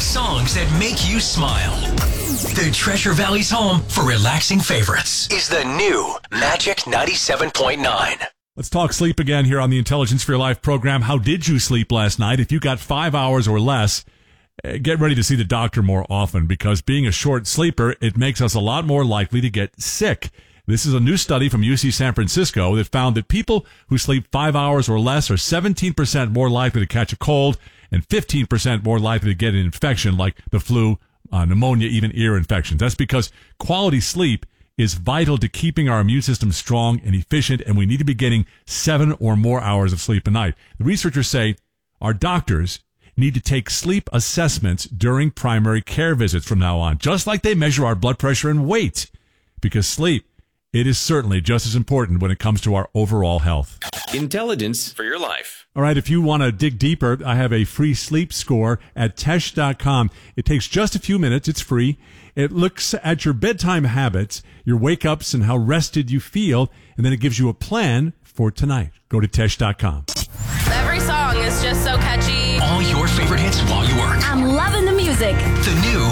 Songs that make you smile. The Treasure Valley's home for relaxing favorites is the new Magic 97.9. Let's talk sleep again here on the Intelligence for Your Life program. How did you sleep last night? If you got 5 hours or less, get ready to see the doctor more often, because being a short sleeper, it makes us a lot more likely to get sick. This is a new study from UC San Francisco that found that people who sleep 5 hours or less are 17% more likely to catch a cold and 15% more likely to get an infection like the flu, pneumonia, even ear infections. That's because quality sleep is vital to keeping our immune system strong and efficient, and we need to be getting 7 or more hours of sleep a night. The researchers say our doctors need to take sleep assessments during primary care visits from now on, just like they measure our blood pressure and weight, because sleep, it is certainly just as important when it comes to our overall health. Intelligence for your life. All right, if you want to dig deeper, I have a free sleep score at Tesh.com. It takes just a few minutes. It's free. It looks at your bedtime habits, your wake-ups, and how rested you feel, and then it gives you a plan for tonight. Go to Tesh.com. Every song is just so catchy. All your favorite hits while you work. I'm loving the music. The new